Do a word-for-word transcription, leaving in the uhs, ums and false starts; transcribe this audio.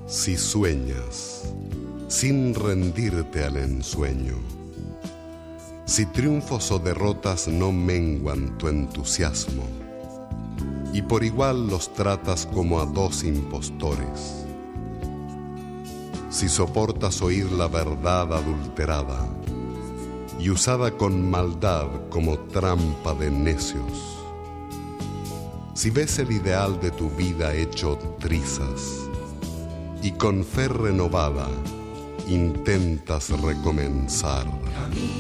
Si sueñas sin rendirte al ensueño, si triunfos o derrotas no menguan tu entusiasmo, y por igual los tratas como a dos impostores, si soportas oír la verdad adulterada y usada con maldad como trampa de necios, si ves el ideal de tu vida hecho trizas y con fe renovada intentas recomenzar.